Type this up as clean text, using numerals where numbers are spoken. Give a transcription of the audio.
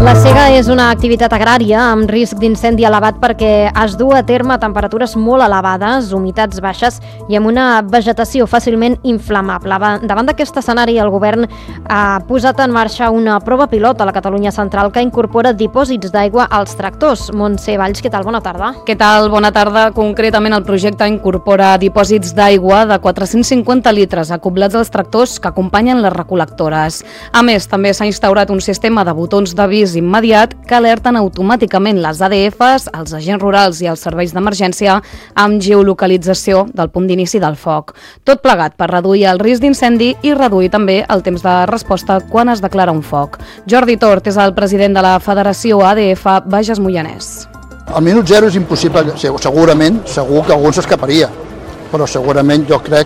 La sega és una activitat agrària amb risc d'incendi elevat perquè es du a terme a temperatures molt elevades, humitats baixes i amb una vegetació fàcilment inflamable. Davant d'aquest escenari, el govern ha posat en marxa una prova pilot a la Catalunya central que incorpora dipòsits d'aigua als tractors. Montse Valls, què tal? Bona tarda. Què tal? Bona tarda. Concretament, el projecte incorpora dipòsits d'aigua de 450 litres acoblats als tractors que acompanyen les recol·lectores. A més, també s'ha instaurat un sistema de botons d'avís immediat que alerten automàticament les ADFs, els agents rurals i els serveis d'emergència amb geolocalització del punt d'inici del foc. Tot plegat per reduir el risc d'incendi i reduir també el temps de resposta quan es declara un foc. Jordi Tort és el president de la Federació ADF Bages Moianès. Al minut zero és impossible, segurament, segur que algun s'escaparia, però segurament jo crec